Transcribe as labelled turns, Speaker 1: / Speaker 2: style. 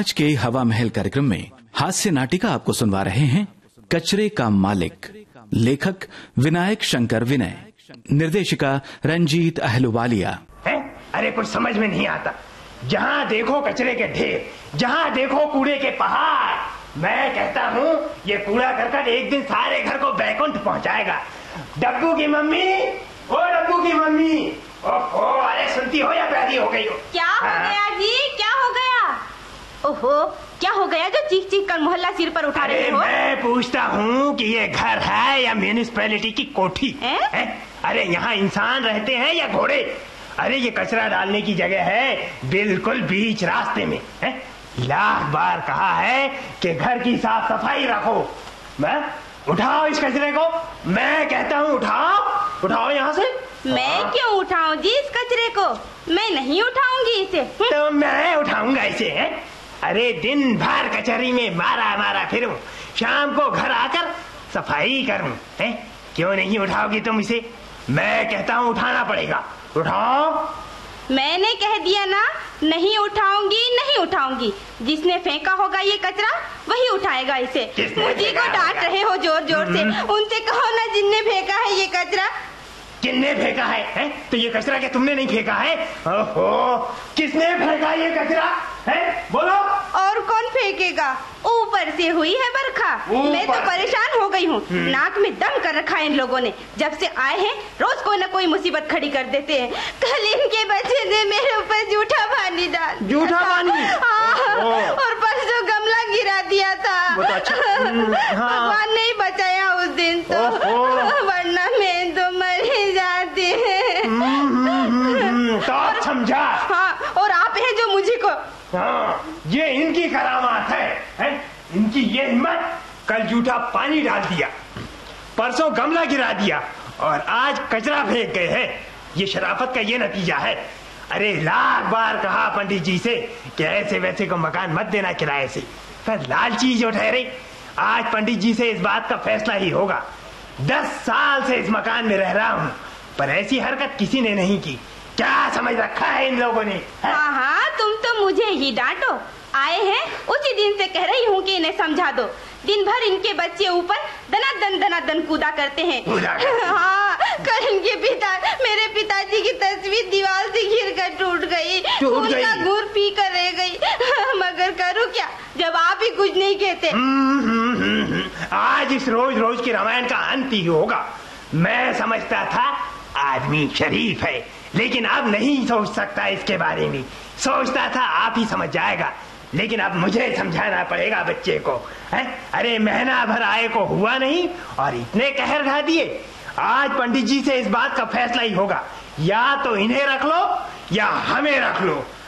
Speaker 1: आज के हवा महल कार्यक्रम में हास्य नाटिका आपको सुनवा रहे हैं कचरे का मालिक। लेखक विनायक शंकर विनय, निर्देशिका रंजीत अहलुवालिया।
Speaker 2: अरे कुछ समझ में नहीं आता, जहाँ देखो कचरे के ढेर, जहाँ देखो कूड़े के पहाड़। मैं कहता हूँ ये कूड़ा करकट एक दिन सारे घर को बैकुंठ पहुँचाएगा। डब्बू की मम्मी, ओ डब्बू की मम्मी, ओहो, अरे सुनती हो या पैदी हो गई हो?
Speaker 3: क्या हो गया जी, क्या हो गया? ओहो, क्या हो गया जो चीख चीख कर मोहल्ला सिर पर उठा रहे हो?
Speaker 2: मैं पूछता हूँ कि ये घर है या म्यूनिसिपैलिटी की कोठी है? अरे यहाँ इंसान रहते हैं या घोड़े? अरे ये कचरा डालने की जगह है बिल्कुल बीच रास्ते में है। लाख बार कहा है कि घर की साफ सफाई रखो। मैं उठाओ इस कचरे को, मैं कहता हूँ उठाओ, उठाओ यहाँ से।
Speaker 3: मैं क्यों उठाऊं जी इस कचरे को? मैं नहीं उठाऊंगी इसे।
Speaker 2: तो मैं उठाऊंगा इसे है? अरे दिन भर कचहरी में मारा मारा फिरूं, शाम को घर आकर सफाई करूं है? क्यों नहीं उठाओगी तुम इसे? मैं कहता हूँ उठाना पड़ेगा, उठाओ।
Speaker 3: मैंने कह दिया ना, नहीं उठाऊंगी, नहीं उठाऊंगी। जिसने फेंका होगा ये कचरा वही उठाएगा इसे। मुझे को डांट रहे हो जोर जोर से, उनसे कहो ना जिनने फेंका है ये कचरा।
Speaker 2: किसने फेंका है? तो ये कचरा क्या तुमने नहीं फेंका है? ओहो, किसने फेंका ये कचरा है? बोलो।
Speaker 3: और कौन फेंकेगा? ऊपर से हुई है बरखा, मैं तो परेशान हो गई हूँ। नाक में दम कर रखा है इन लोगों ने। जब से आए हैं रोज कोई न कोई मुसीबत खड़ी कर देते हैं। कल इनके बच्चे ने मेरे ऊपर झूठा पानी डाल।
Speaker 2: झूठा पानी?
Speaker 3: और परसों गमला गिरा दिया था। भगवान ने ही बचाया उस दिन तो, वरना मैं तो मर ही जाती है।
Speaker 2: तो समझा?
Speaker 3: हाँ, और आप हैं जो मुझे को।
Speaker 2: हाँ, ये इनकी करामात है? इनकी ये हिम्मत। कल झूठा पानी डाल दिया, परसों गमला गिरा दिया और आज कचरा फेंक गए हैं। ये शराफत का ये नतीजा है। अरे लाख बार कहा पंडित जी से कि ऐसे वैसे को मकान मत देना किराए से, पर लालची जो ठहरे। आज पंडित जी से इस बात का फैसला ही होगा। 10 साल से इस मकान में रह रहा हूँ, पर ऐसी हरकत किसी ने नहीं की। क्या समझ रखा है इन लोगों ने?
Speaker 3: हाँ हाँ, तुम तो मुझे ही डांटो। आए हैं उसी दिन से कह रही हूँ कि इन्हें समझा दो। दिन भर इनके बच्चे ऊपर दनादन कूदा करते हैं। हाँ, कल इनके मेरे पिताजी की तस्वीर दीवार से गिरकर टूट गई। उनका गुर पी कर रह गई। मगर करूँ क्या जब आप ही कुछ नहीं कहते।
Speaker 2: आज इस रोज रोज की रामायण का अंत ही होगा। मैं समझता था आदमी शरीफ है, लेकिन अब नहीं सोच सकता इसके बारे में। सोचता था आप ही समझ जाएगा, लेकिन अब मुझे समझाना पड़ेगा बच्चे को है? अरे महीना भर आए को हुआ नहीं और इतने कहर ढा दिए। आज पंडित जी से इस बात का फैसला ही होगा, या तो इन्हें रख लो या हमें रख लो।